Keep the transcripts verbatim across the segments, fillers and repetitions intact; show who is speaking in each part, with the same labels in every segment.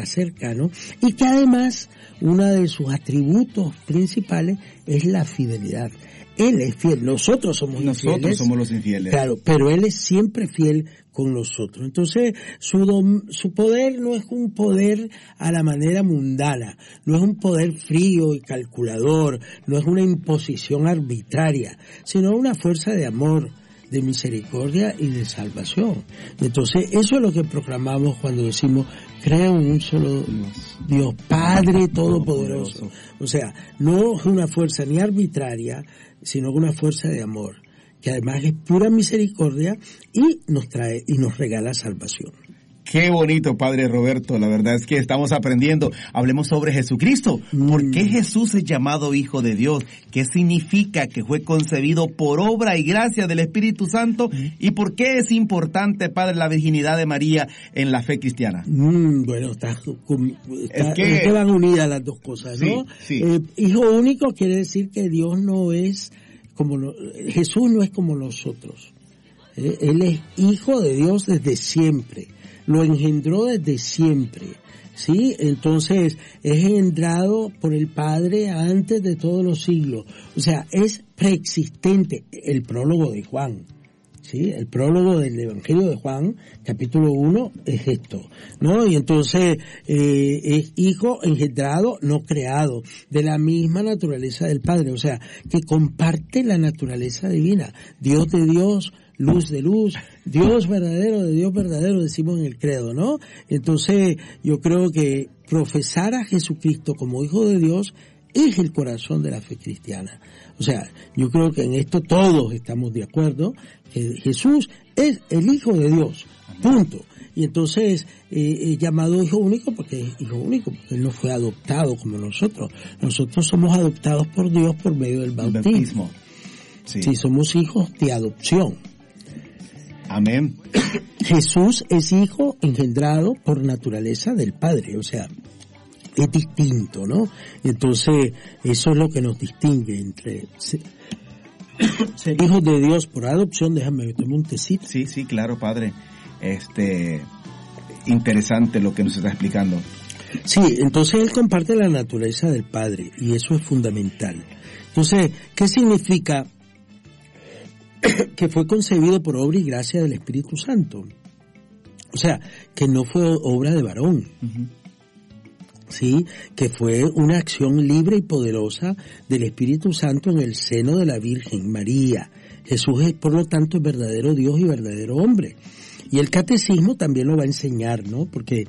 Speaker 1: cercano, y que además uno de sus atributos principales es la fidelidad. Él es fiel, nosotros somos
Speaker 2: nosotros
Speaker 1: infieles.
Speaker 2: somos los infieles.
Speaker 1: Claro, pero Él es siempre fiel con nosotros. Entonces, su, dom, su poder no es un poder a la manera mundana, no es un poder frío y calculador, no es una imposición arbitraria, sino una fuerza de amor, de misericordia y de salvación. Entonces, eso es lo que proclamamos cuando decimos, creo en un solo Dios, Padre Todopoderoso. O sea, no es una fuerza ni arbitraria, sino una fuerza de amor, que además es pura misericordia y nos trae y nos regala salvación.
Speaker 2: Qué bonito, Padre Roberto, la verdad es que estamos aprendiendo. Hablemos sobre Jesucristo. ¿Por qué Jesús es llamado Hijo de Dios? ¿Qué significa que fue concebido por obra y gracia del Espíritu Santo? ¿Y por qué es importante, Padre, la virginidad de María en la fe cristiana?
Speaker 1: Mm, bueno, está, está,
Speaker 2: es que,
Speaker 1: es que van unidas las dos cosas, ¿no?
Speaker 2: Sí, sí.
Speaker 1: Eh, hijo único quiere decir que Dios no es como, lo, Jesús no es como nosotros. Eh, él es Hijo de Dios desde siempre. Lo engendró desde siempre, ¿sí? Entonces, es engendrado por el Padre antes de todos los siglos. O sea, es preexistente. El prólogo de Juan, ¿sí? El prólogo del Evangelio de Juan, capítulo uno, es esto, ¿no? Y entonces, eh, es hijo engendrado, no creado, de la misma naturaleza del Padre. O sea, que comparte la naturaleza divina. Dios de Dios, luz de luz, Dios verdadero de Dios verdadero, decimos en el credo, ¿no? Entonces, yo creo que profesar a Jesucristo como Hijo de Dios es el corazón de la fe cristiana. O sea, yo creo que en esto todos estamos de acuerdo, que Jesús es el Hijo de Dios, punto. Y entonces, eh, llamado Hijo único porque es Hijo único, porque Él no fue adoptado como nosotros. Nosotros somos adoptados por Dios por medio del bautismo. El bautismo. Sí. Sí, somos hijos de adopción.
Speaker 2: Amén.
Speaker 1: Jesús es hijo engendrado por naturaleza del Padre, o sea, es distinto, ¿no? Entonces, eso es lo que nos distingue entre ser, ser hijos de Dios por adopción. Déjame tomar un tecito.
Speaker 2: Sí, sí, claro, Padre. Este, interesante lo que nos está explicando.
Speaker 1: Sí, entonces Él comparte la naturaleza del Padre, y eso es fundamental. Entonces, ¿qué significa que fue concebido por obra y gracia del Espíritu Santo? O sea, que no fue obra de varón, uh-huh. ¿sí? Que fue una acción libre y poderosa del Espíritu Santo en el seno de la Virgen María. Jesús es, por lo tanto, es verdadero Dios y verdadero hombre. Y el catecismo también lo va a enseñar, ¿no? Porque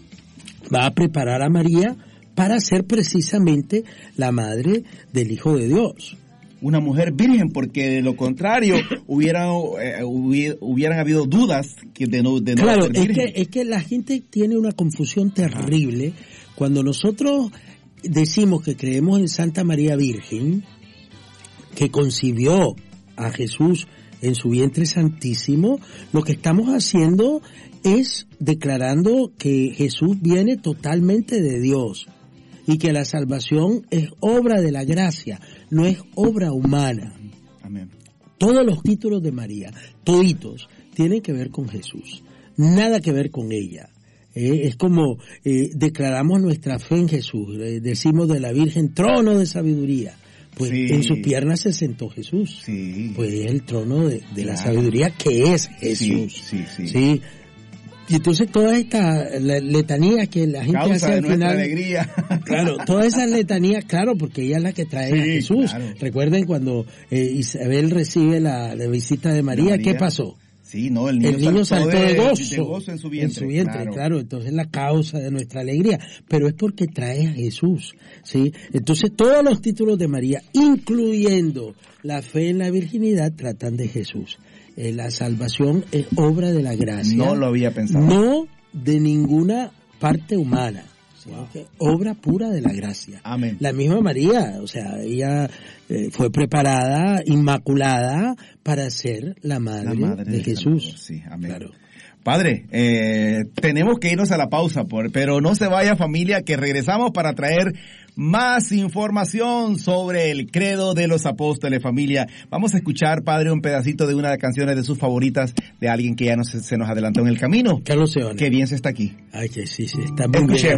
Speaker 1: va a preparar a María para ser precisamente la madre del Hijo de Dios.
Speaker 2: Una mujer virgen, porque de lo contrario hubieran eh, hubieran habido dudas que de no de no
Speaker 1: claro,
Speaker 2: ser virgen.
Speaker 1: es que es que la gente tiene una confusión terrible cuando nosotros decimos que creemos en Santa María Virgen, que concibió a Jesús en su vientre santísimo. Lo que estamos haciendo es declarando que Jesús viene totalmente de Dios y que la salvación es obra de la gracia, no es obra humana.
Speaker 2: Amén.
Speaker 1: Todos los títulos de María, toditos, tienen que ver con Jesús, nada que ver con ella. Eh, es como eh, declaramos nuestra fe en Jesús, eh, decimos de la Virgen, trono de sabiduría. Pues sí. En sus piernas se sentó Jesús.
Speaker 2: Sí.
Speaker 1: Pues es el trono de, de claro. la sabiduría que es Jesús.
Speaker 2: Sí, sí, sí.
Speaker 1: ¿Sí? Y entonces todas estas letanías que la gente
Speaker 2: Causa
Speaker 1: hace al
Speaker 2: de nuestra
Speaker 1: final,
Speaker 2: alegría.
Speaker 1: Claro, todas esas letanías, claro, porque ella es la que trae sí, a Jesús. Claro. Recuerden cuando eh, Isabel recibe la, la visita de María, María, ¿qué pasó?
Speaker 2: Sí, no, el niño,
Speaker 1: el niño saltó, saltó de, de, gozo,
Speaker 2: de gozo en su vientre.
Speaker 1: En su vientre, claro. claro, entonces la causa de nuestra alegría, pero es porque trae a Jesús, ¿sí? Entonces todos los títulos de María, incluyendo la fe en la virginidad, tratan de Jesús. Eh, la salvación es obra de la gracia.
Speaker 2: No lo había pensado.
Speaker 1: No de ninguna parte humana, sino wow. que obra pura de la gracia.
Speaker 2: Amén.
Speaker 1: La misma María, o sea, ella eh, fue preparada, inmaculada, para ser la madre, la madre de, de Jesús.
Speaker 2: Salvador. Sí, amén.
Speaker 1: Claro.
Speaker 2: Padre, eh, tenemos que irnos a la pausa, por, pero no se vaya familia, que regresamos para traer más información sobre el credo de los apóstoles, familia. Vamos a escuchar, Padre, un pedacito de una de las canciones de sus favoritas, de alguien que ya no se, se nos adelantó en el camino.
Speaker 1: Carlos Seoane.
Speaker 2: Qué bien se está aquí.
Speaker 1: Ay, que sí, sí, está muy bien.